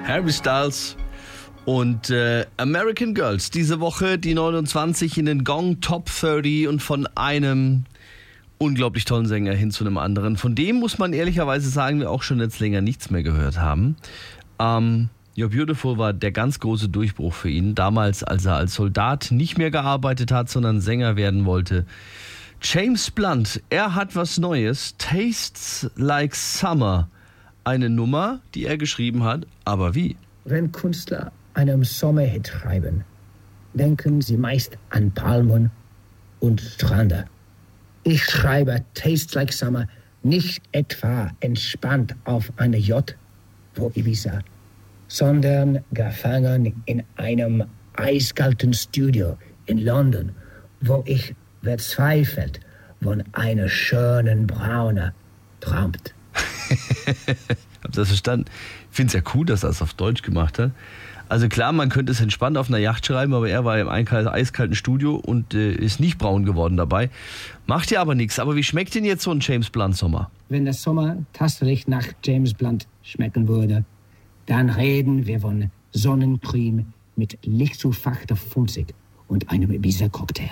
Harry Styles und American Girls. Diese Woche die 29 in den Gong Top 30 und von einem unglaublich tollen Sänger hin zu einem anderen. Von dem muss man ehrlicherweise sagen, wir auch schon jetzt länger nichts mehr gehört haben. You're Beautiful war der ganz große Durchbruch für ihn. Damals, als er als Soldat nicht mehr gearbeitet hat, sondern Sänger werden wollte. James Blunt, er hat was Neues. Tastes Like Summer. Eine Nummer, die er geschrieben hat, aber wie? Wenn Künstler einen Sommerhit schreiben, denken sie meist an Palmen und Strände. Ich schreibe Tastes Like Summer nicht etwa entspannt auf einer Yacht vor Ibiza, sondern gefangen in einem eiskalten Studio in London, wo ich verzweifelt von einer schönen Braune träumt. Habt ihr das verstanden? Ich finde es ja cool, dass er es auf Deutsch gemacht hat. Also klar, man könnte es entspannt auf einer Yacht schreiben, aber er war im eiskalten Studio und ist nicht braun geworden dabei. Macht ja aber nichts. Aber wie schmeckt denn jetzt so ein James Blunt Sommer? Wenn der Sommer tatsächlich nach James Blunt schmecken würde, dann reden wir von Sonnencreme mit lichtsulfachter Funzig und einem Ibiza-Cocktail.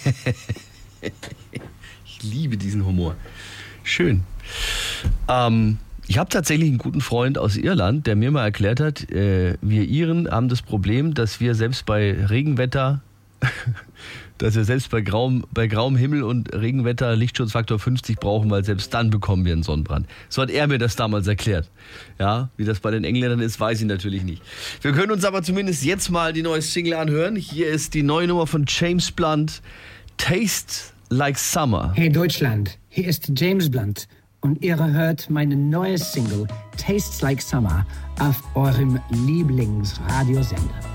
Ich liebe diesen Humor. Schön. Ich habe tatsächlich einen guten Freund aus Irland, der mir mal erklärt hat, wir Iren haben das Problem, dass wir selbst bei Regenwetter, dass wir selbst bei grauem Himmel und Regenwetter Lichtschutzfaktor 50 brauchen, weil selbst dann bekommen wir einen Sonnenbrand. So hat er mir das damals erklärt. Ja, wie das bei den Engländern ist, weiß ich natürlich nicht. Wir können uns aber zumindest jetzt mal die neue Single anhören. Hier ist die neue Nummer von James Blunt, Taste Like Summer. Hey Deutschland, hier ist James Blunt. Und ihr hört meine neue Single Tastes Like Summer auf eurem Lieblingsradiosender.